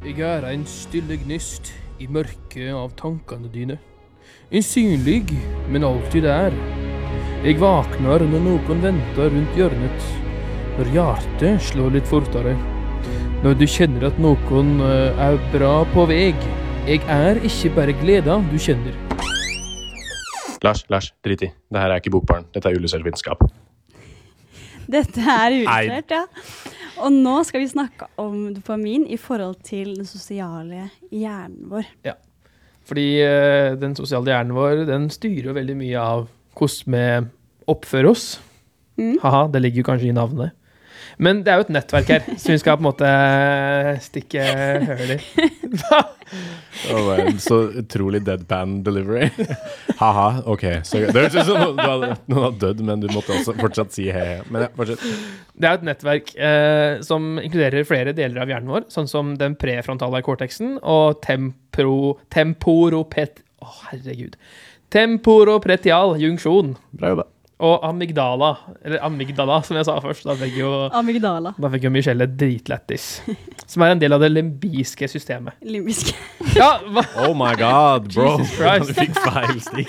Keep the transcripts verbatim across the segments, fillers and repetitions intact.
Jeg er en stille gnist i mørket av tankene dine. Usynlig, men alltid der. Jeg vakner når noen venter rundt hjørnet. Når hjertet slår litt fortere. Når du kjenner at noen er bra på vei. Jeg er ikke bare gleda du kjenner. Lars, Lars, drit i. Dette er ikke bokbarn. Dette er illustrert vitenskap. Dette er illustrert, ja. Og nå skal vi snakke om dopamin i forhold til den sosiale hjernen vår. Ja, fordi uh, den sosiale hjernen vår, den styrer jo veldig mye av hvordan vi oppfører oss. Mm. Haha, det ligger jo kanskje i navnet. Men det er jo et nettverk her, så vi skal på en måte stikke høl i. Oh, så utrolig deadpan delivery. Haha, ok. Så, det høres ut som noen har dødd, men du måtte også fortsatt si hei. Men ja, fortsett. Det er et nettverk eh, som inkluderer flere deler av hjernen vår, sånn som den prefrontale cortexen og temporo, temporopet... Å, oh, herregud. Temporopretial junksjon. Bra jobba. Og amygdala, eller amygdala som jeg sa først, da fikk jo, amygdala. Da fikk jo Michelle dritlettis, som er en del av det limbiske systemet. Limbiske? Ja, hva? Oh my god, bro. Jesus Christ. Du fikk feil stikk.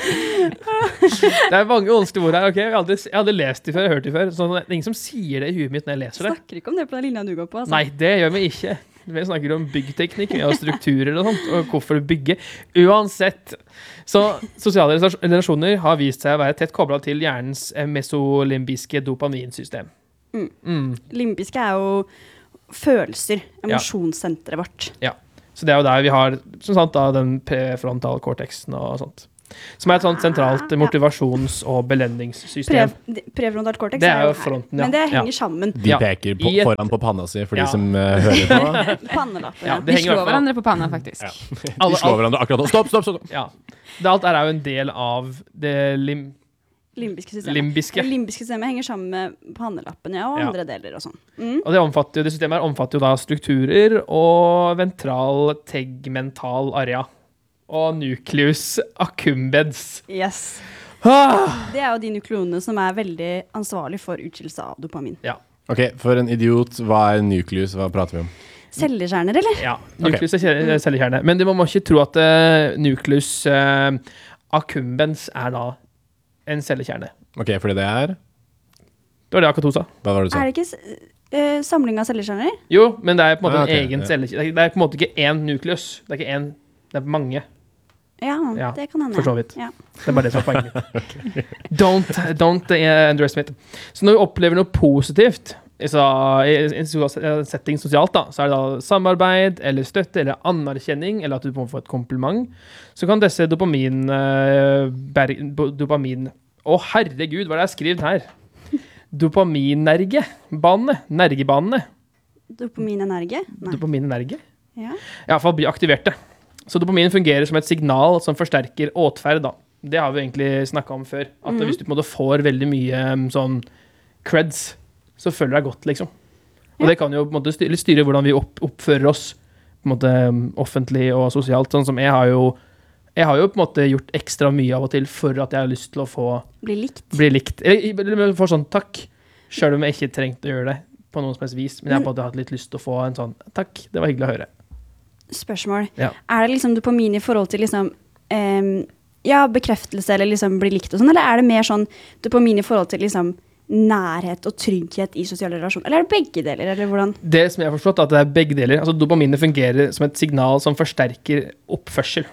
Det er mange vanskelige ord her, ok? Jeg har aldri, jeg har aldri lest det før, hørt det før, så det er ingen som sier det i huet mitt når jeg leser det. Snakker ikke om det på den linja du går på, altså. Nei, det gjør vi ikke. Vi snakker om byggteknikk og strukturer og sånt, og hvorfor du bygger. Uansett, så sosiale relasjoner har vist seg å være tett koblet til hjernens mesolimbiske dopaminsystem. Mm. Mm. Limbiske er jo følelser, emosjonssenteret vårt. Ja, så det er jo der vi har, som sant, da, den prefrontal cortexen og sånt. Som er et sånt sentralt motivasjons- og belønningssystem. Pre, prefrontal cortex det er jo her, fronten, ja. Men det henger ja. sammen. De peker på, et, foran på panna si for ja. de som uh, hører på. Pannelappen, ja. De slår hverandre på panna, faktisk. Ja. De slår hverandre akkurat nå. Stopp, stopp, stopp! Ja. Det alt er jo en del av det lim... limbiske systemet. Limbiske. Det limbiske systemet henger sammen med pannelappen, ja, og ja. andre deler og sånn. Mm. Og det, omfatter, det systemet her omfatter jo da strukturer og ventral tegmental area. Og nucleus accumbens. Yes. Ah! Det er jo de nukleonene som er veldig ansvarlig for utskillelse av dopamin. Ja. Ok, for en idiot, hva er nucleus? Hva prater vi om? Cellekjerner, eller? Ja, nucleus okay. er cellekjerne. Men det må man ikke tro at uh, nucleus uh, accumbens er da en cellekjerne. Ok, fordi det er? Det var det akkurat hun sa. Hva var det du sa? Er det ikke uh, samling av cellekjerner? Jo, men det er på en måte ah, okay, en egen ja. cellekjerne. Det er på en måte ikke én nucleus. Det er ikke én, det er mange. Ja, ja, det kan hende. For så vidt. Ja. Det er bare det som er poenget. okay. Don't, don't uh, underestimate. Så når vi opplever noe positivt, så, i en setting sosialt da, så er det da samarbeid, eller støtte, eller anerkjenning, eller at du må få et kompliment, så kan disse dopamin, uh, ber, dopamin, å herregud, hva er det jeg har skrevet her? Dopaminerge, bane, nergebanene. Dopaminenerge? Dopaminenerge? Ja. I hvert fall bli aktiverte. Så dopamin fungerer som et signal som forsterker åtferd da. Det har vi egentlig snakket om før. At mm-hmm. hvis du på en måte får veldig mye sånn creds, så føler du deg godt, liksom. Og ja. Det kan jo på en måte styre, styre hvordan vi opp, oppfører oss på en måte offentlig og sosialt. Sånn som jeg har jo jeg har jo på en måte gjort ekstra mye av og til for at jeg har lyst til å få bli likt. Bli likt. Eller få sånn takk, selv om jeg ikke trengte å gjøre det på noen som helst vis. Men jeg har på en måte hatt litt lyst til å få en sånn takk, det var hyggelig å høre. Spørsmål. Ja. Er det liksom dopamin i forhold til liksom, um, ja, bekreftelse eller liksom bli likt og sånn, eller er det mer sånn dopamin i forhold til liksom nærhet og trygghet i sosiale relasjoner? Eller er det begge deler, eller hvordan? Det som jeg har forstått, er at det er begge deler. Altså dopaminet fungerer som et signal som forsterker oppførsel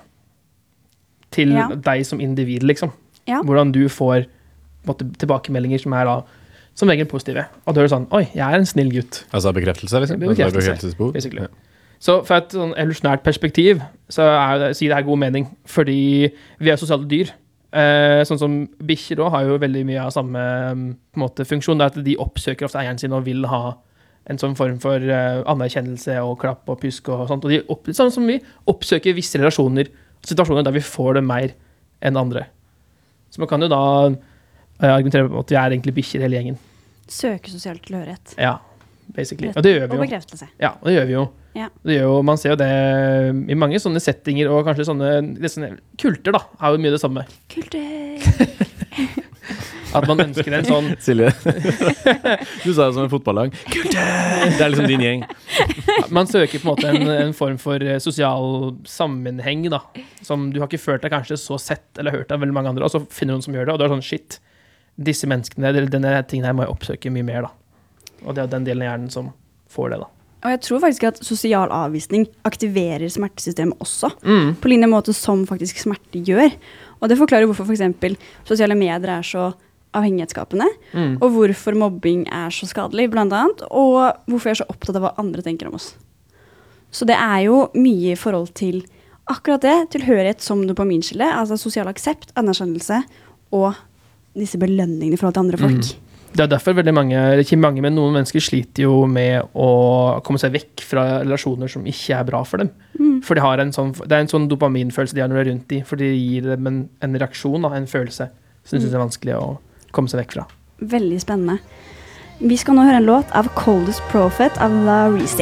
til ja. deg som individ, liksom. Ja. Hvordan du får måte, tilbakemeldinger som er da som regel positive. Og da er det sånn, oi, jeg er en snill gutt. Altså bekreftelse, liksom? Bekreftelse, altså, basically. Ja. Så fra et sånn evolusjonært perspektiv, så er det, sier det her god mening, fordi vi er sosiale dyr. Eh, sånn som bikkjer også har jo veldig mye av samme på en måte, funksjon, det er at de oppsøker ofte eieren sin og vil ha en sånn form for uh, anerkjennelse og klapp og pysk og sånt. Og de opp, sånn som vi oppsøker visse relasjoner, situasjoner der vi får det mer enn andre. Så man kan jo da uh, argumentere på at vi er egentlig bikkjer hele gjengen. Søke sosial tilhørighet. Ja, basically. Og det gjør vi jo. Og bekreftelse. Ja, og det gjør vi jo. Ja. Det gjør jo, man ser jo det i mange sånne settinger, og kanskje sånne, sånne kulter da, har jo mye det samme. Kulter! At man ønsker en sånn Silje, du sa det som en fotballag. Kult! Det er liksom din gjeng. Man søker på en måte en, en form for eh, sosial sammenheng, da. Som du har ikke følt deg kanskje så sett eller hørt av veldig mange andre, og så finner du noen som gjør det, og du er sånn, shit, disse menneskene, eller denne tingen her må jeg oppsøke mye mer, da. Og det er den delen av hjernen som får det, da. Og jeg tror faktisk at sosial avvisning aktiverer smertesystemet også, Mm. på lignende måte som faktisk smerte gjør. Og det forklarer hvorfor for eksempel sosiale medier er så avhengighetsskapende, Mm. og hvorfor mobbing er så skadelig, blant annet, og hvorfor jeg er så opptatt av hva andre tenker om oss. Så det er jo mye i forhold til akkurat det, tilhørighet som dopaminskille, altså sosial aksept, anerkjennelse, og disse belønningene i forhold til andre folk. Mm. Det er derfor veldig mange, eller ikke mange, men noen mennesker sliter jo med å komme seg vekk fra relasjoner som ikke er bra for dem. Mm. For de har en sånn, det er en sånn dopaminfølelse de har når de er rundt de, for de gir dem en, en reaksjon, da, en følelse, som de synes er vanskelig å komme seg vekk fra. Veldig spennende. Vi skal nå høre en låt av Coldest Prophet av La Reese.